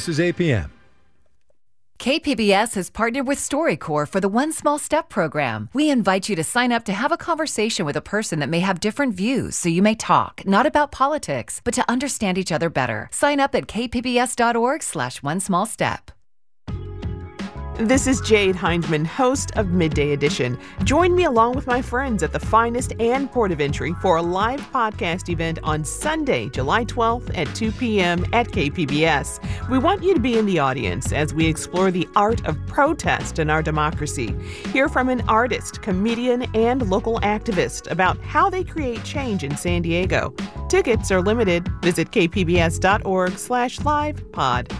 This is APM. KPBS has partnered with StoryCorps for the One Small Step program. We invite you to sign up to have a conversation with a person that may have different views, so you may talk, not about politics, but to understand each other better. Sign up at kpbs.org/onesmallstep. This is Jade Hindman, host of Midday Edition. Join me along with my friends at the Finest and Port of Entry for a live podcast event on Sunday, July 12th at 2 p.m. at KPBS. We want you to be in the audience as we explore the art of protest in our democracy. Hear from an artist, comedian, and local activist about how they create change in San Diego. Tickets are limited. Visit kpbs.org/livepod.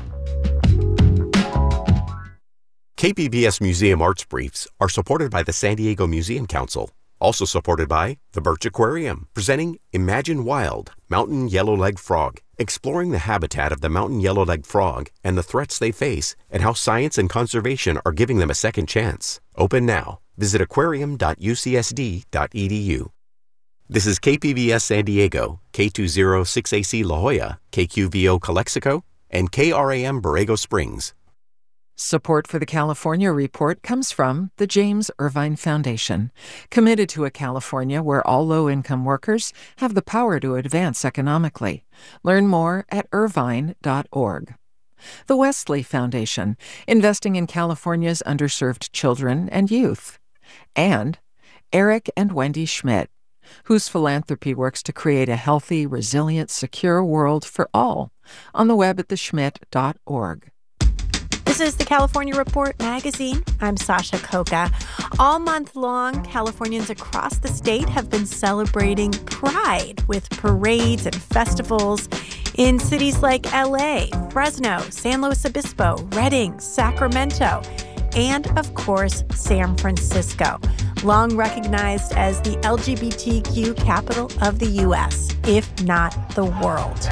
KPBS Museum Arts Briefs are supported by the San Diego Museum Council. Also supported by the Birch Aquarium, presenting Imagine Wild, Mountain Yellow-Legged Frog, exploring the habitat of the mountain yellow-legged frog and the threats they face and how science and conservation are giving them a second chance. Open now. Visit aquarium.ucsd.edu. This is KPBS San Diego, K206AC La Jolla, KQVO Calexico, and KRAM Borrego Springs. Support for the California Report comes from the James Irvine Foundation, committed to a California where all low-income workers have the power to advance economically. Learn more at irvine.org. The Wesley Foundation, investing in California's underserved children and youth. And Eric and Wendy Schmidt, whose philanthropy works to create a healthy, resilient, secure world for all, on the web at theschmidt.org. This is the California Report magazine. I'm Sasha Khokha. All month long, Californians across the state have been celebrating Pride with parades and festivals in cities like LA, Fresno, San Luis Obispo, Redding, Sacramento, and, of course, San Francisco, long recognized as the LGBTQ capital of the U.S., if not the world.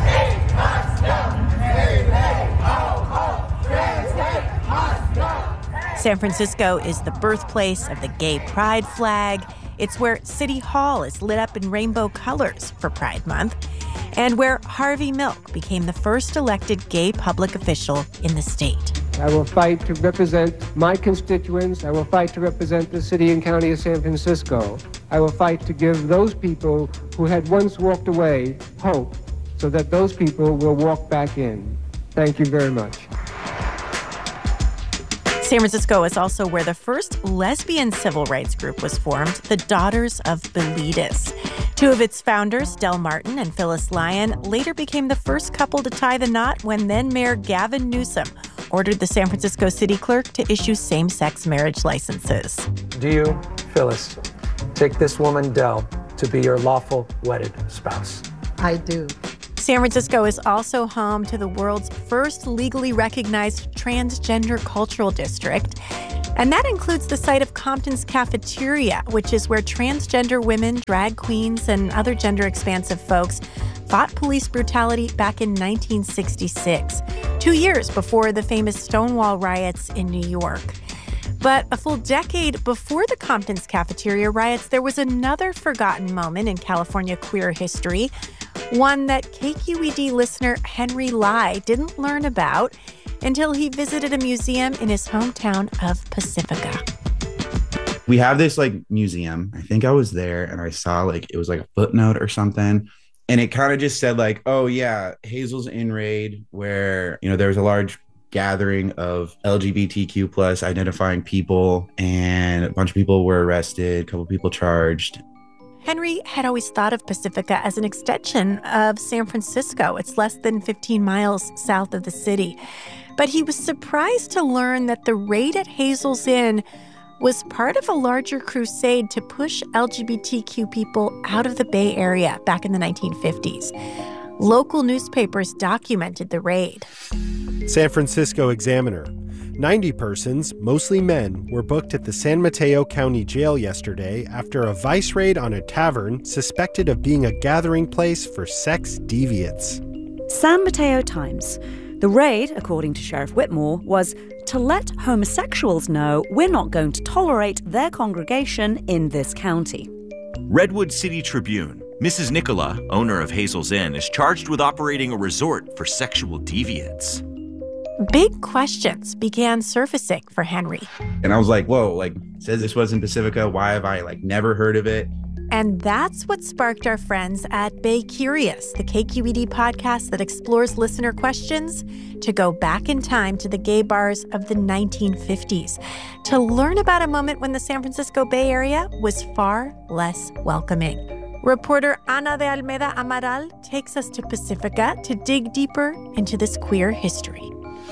San Francisco is the birthplace of the gay pride flag. It's where City Hall is lit up in rainbow colors for Pride Month, and where Harvey Milk became the first elected gay public official in the state. I will fight to represent my constituents. I will fight to represent the city and county of San Francisco. I will fight to give those people who had once walked away hope so that those people will walk back in. Thank you very much. San Francisco is also where the first lesbian civil rights group was formed, the Daughters of Bilitis. Two of its founders, Del Martin and Phyllis Lyon, later became the first couple to tie the knot when then-Mayor Gavin Newsom ordered the San Francisco city clerk to issue same-sex marriage licenses. Do you, Phyllis, take this woman, Del, to be your lawful wedded spouse? I do. San Francisco is also home to the world's first legally recognized transgender cultural district. And that includes the site of Compton's Cafeteria, which is where transgender women, drag queens, and other gender-expansive folks fought police brutality back in 1966, 2 years before the famous Stonewall riots in New York. But a full decade before the Compton's Cafeteria riots, there was another forgotten moment in California queer history, one that KQED listener Henry Lai didn't learn about until he visited a museum in his hometown of Pacifica. We have this museum. I think I was there and I saw it was a footnote or something. And it kind of just said oh yeah, Hazel's Inn raid, where, there was a large gathering of LGBTQ plus identifying people and a bunch of people were arrested, a couple people charged. Henry had always thought of Pacifica as an extension of San Francisco. It's less than 15 miles south of the city. But he was surprised to learn that the raid at Hazel's Inn was part of a larger crusade to push LGBTQ people out of the Bay Area back in the 1950s. Local newspapers documented the raid. San Francisco Examiner. 90 persons, mostly men, were booked at the San Mateo County Jail yesterday after a vice raid on a tavern suspected of being a gathering place for sex deviants. San Mateo Times. The raid, according to Sheriff Whitmore, was to let homosexuals know we're not going to tolerate their congregation in this county. Redwood City Tribune. Mrs. Nicola, owner of Hazel's Inn, is charged with operating a resort for sexual deviants. Big questions began surfacing for Henry. And I was like, whoa, like, it says this was in Pacifica. Why have I never heard of it? And that's what sparked our friends at Bay Curious, the KQED podcast that explores listener questions, to go back in time to the gay bars of the 1950s, to learn about a moment when the San Francisco Bay Area was far less welcoming. Reporter Ana de Almeida Amaral takes us to Pacifica to dig deeper into this queer history.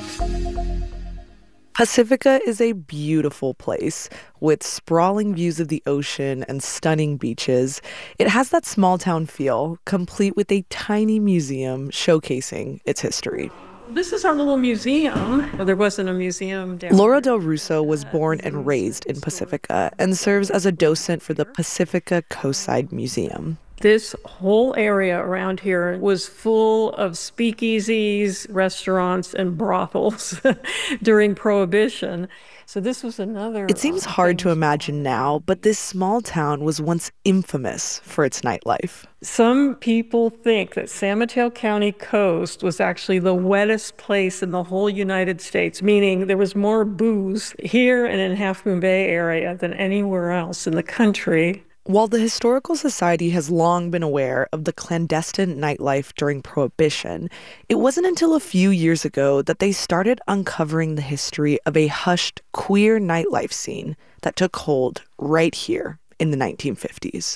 Pacifica is a beautiful place with sprawling views of the ocean and stunning beaches. It has that small town feel, complete with a tiny museum showcasing its history. This is our little museum. There wasn't a museum down Laura Del Russo was born and raised in Pacifica and serves as a docent for the Pacifica Coastside Museum. This whole area around here was full of speakeasies, restaurants, and brothels during Prohibition. So this was another... It seems hard to imagine now, but this small town was once infamous for its nightlife. Some people think that San Mateo County coast was actually the wettest place in the whole United States, meaning there was more booze here and in Half Moon Bay area than anywhere else in the country. While the Historical Society has long been aware of the clandestine nightlife during Prohibition, it wasn't until a few years ago that they started uncovering the history of a hushed queer nightlife scene that took hold right here in the 1950s.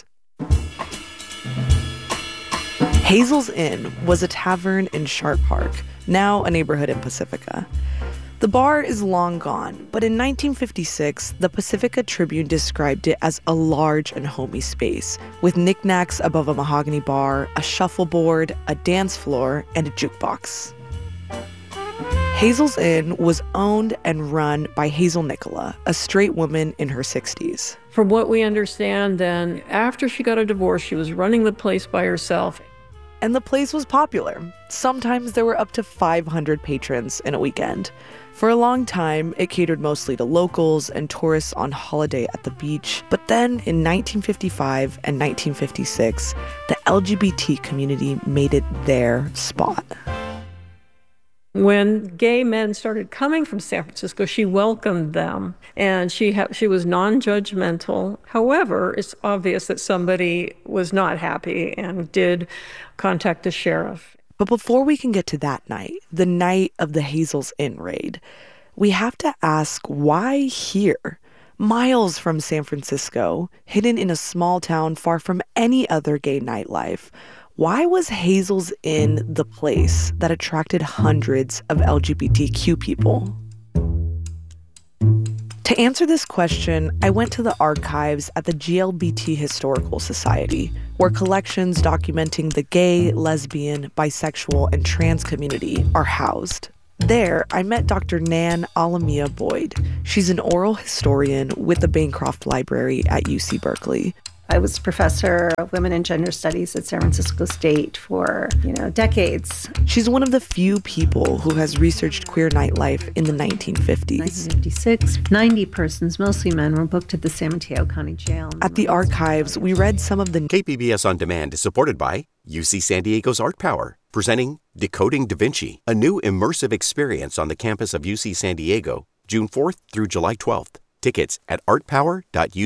Hazel's Inn was a tavern in Sharp Park, now a neighborhood in Pacifica. The bar is long gone, but in 1956, the Pacifica Tribune described it as a large and homey space, with knickknacks above a mahogany bar, a shuffleboard, a dance floor, and a jukebox. Hazel's Inn was owned and run by Hazel Nicola, a straight woman in her 60s. From what we understand then, after she got a divorce, she was running the place by herself. And the place was popular. Sometimes there were up to 500 patrons in a weekend. For a long time, it catered mostly to locals and tourists on holiday at the beach. But then in 1955 and 1956, the LGBT community made it their spot. When gay men started coming from San Francisco, she welcomed them, and she was non-judgmental. However, it's obvious that somebody was not happy and did contact the sheriff. But before we can get to that night, the night of the Hazel's Inn raid, we have to ask, why here? Miles from San Francisco, hidden in a small town far from any other gay nightlife. Why was Hazel's Inn the place that attracted hundreds of LGBTQ people? To answer this question, I went to the archives at the GLBT Historical Society, where collections documenting the gay, lesbian, bisexual, and trans community are housed. There, I met Dr. Nan Alamia Boyd. She's an oral historian with the Bancroft Library at UC Berkeley. I was professor of women and gender studies at San Francisco State for, decades. She's one of the few people who has researched queer nightlife in the 1950s. 1956, 90 persons, mostly men, were booked at the San Mateo County Jail. At the archives, we read some of the... KPBS On Demand is supported by UC San Diego's Art Power, presenting Decoding Da Vinci, a new immersive experience on the campus of UC San Diego, June 4th through July 12th. Tickets at artpower.uci.edu.